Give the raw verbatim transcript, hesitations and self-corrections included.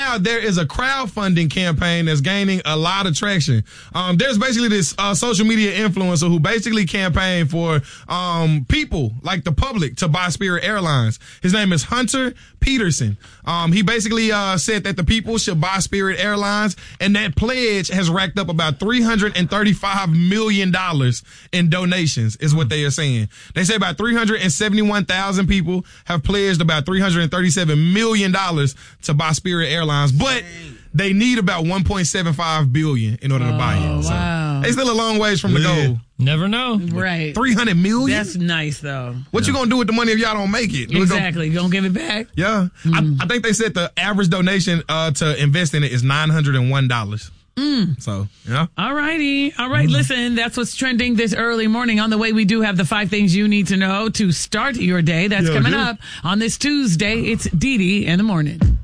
now there is a crowdfunding campaign that's gaining a lot of traction. Um, there's basically this uh, social media influencer who basically campaigned for um, people, like the public, to buy Spirit Airlines. His name is Hunter Peterson. Um, he basically uh, said that the people should buy Spirit Airlines, and that pledge has racked up about three hundred thirty-five million dollars in donations, is what they are saying. They say about three hundred seventy-one thousand people have pledged about three hundred thirty-seven million dollars to buy Spirit Airlines, but they need about one point seven five billion dollars in order to buy it. So wow. they still a long ways from the goal. Never know. Right. three hundred million dollars? That's nice, though. What yeah. you going to do with the money if y'all don't make it? Exactly. You going to give it back? Yeah. Mm. I, I think they said the average donation uh, to invest in it is nine hundred one dollars. Mm. So, yeah. All righty. All right. Mm. Listen, that's what's trending this early morning. On the way, we do have the five things you need to know to start your day. That's yeah, coming yeah. up on this Tuesday. It's Dee Dee in the morning.